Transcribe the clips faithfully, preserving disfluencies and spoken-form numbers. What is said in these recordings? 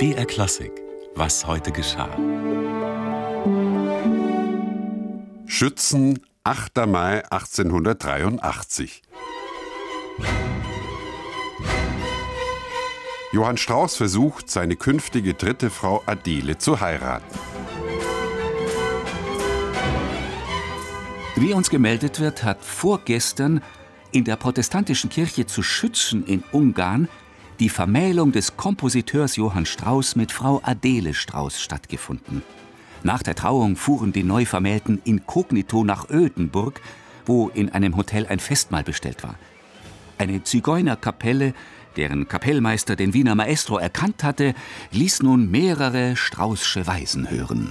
B R Klassik, was heute geschah. Schützen, achter Mai achtzehnhundertdreiundachtzig. Johann Strauß versucht, seine künftige dritte Frau Adele zu heiraten. Wie uns gemeldet wird, hat vorgestern in der protestantischen Kirche zu Schützen in Ungarn die Vermählung des Kompositeurs Johann Strauß mit Frau Adele Strauß stattgefunden. Nach der Trauung fuhren die Neuvermählten inkognito nach Ödenburg, wo in einem Hotel ein Festmahl bestellt war. Eine Zigeunerkapelle, deren Kapellmeister den Wiener Maestro erkannt hatte, ließ nun mehrere Straußsche Weisen hören.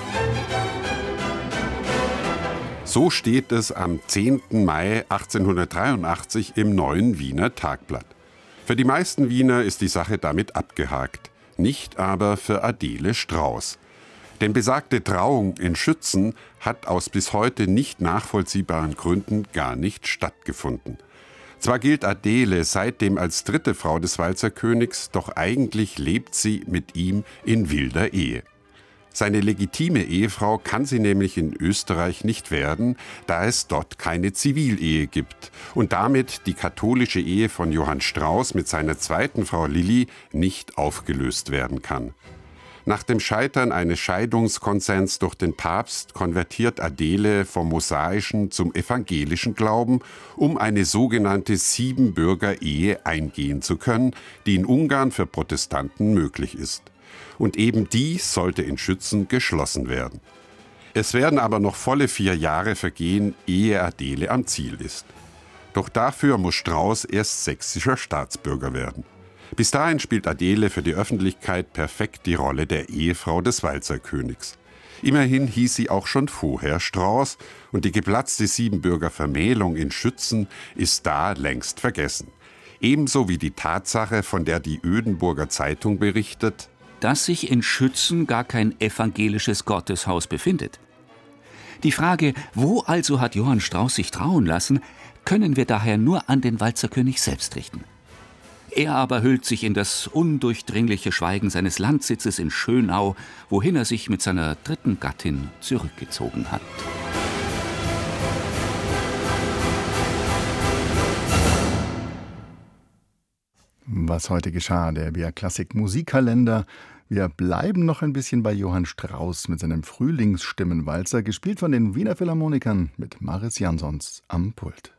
So steht es am zehnten Mai achtzehnhundertdreiundachtzig im Neuen Wiener Tagblatt. Für die meisten Wiener ist die Sache damit abgehakt, nicht aber für Adele Strauß. Denn besagte Trauung in Schützen hat aus bis heute nicht nachvollziehbaren Gründen gar nicht stattgefunden. Zwar gilt Adele seitdem als dritte Frau des Walzerkönigs, doch eigentlich lebt sie mit ihm in wilder Ehe. Seine legitime Ehefrau kann sie nämlich in Österreich nicht werden, da es dort keine Zivilehe gibt und damit die katholische Ehe von Johann Strauß mit seiner zweiten Frau Lilli nicht aufgelöst werden kann. Nach dem Scheitern eines Scheidungskonsens durch den Papst konvertiert Adele vom mosaischen zum evangelischen Glauben, um eine sogenannte Siebenbürger-Ehe eingehen zu können, die in Ungarn für Protestanten möglich ist. Und eben die sollte in Schützen geschlossen werden. Es werden aber noch volle vier Jahre vergehen, ehe Adele am Ziel ist. Doch dafür muss Strauß erst sächsischer Staatsbürger werden. Bis dahin spielt Adele für die Öffentlichkeit perfekt die Rolle der Ehefrau des Walzerkönigs. Immerhin hieß sie auch schon vorher Strauß und die geplatzte Siebenbürger Vermählung in Schützen ist da längst vergessen. Ebenso wie die Tatsache, von der die Ödenburger Zeitung berichtet, dass sich in Schützen gar kein evangelisches Gotteshaus befindet. Die Frage, wo also hat Johann Strauß sich trauen lassen, können wir daher nur an den Walzerkönig selbst richten. Er aber hüllt sich in das undurchdringliche Schweigen seines Landsitzes in Schönau, wohin er sich mit seiner dritten Gattin zurückgezogen hat. Was heute geschah, der B R Klassik Musikkalender. Wir bleiben noch ein bisschen bei Johann Strauß mit seinem Frühlingsstimmenwalzer, gespielt von den Wiener Philharmonikern mit Maris Jansons am Pult.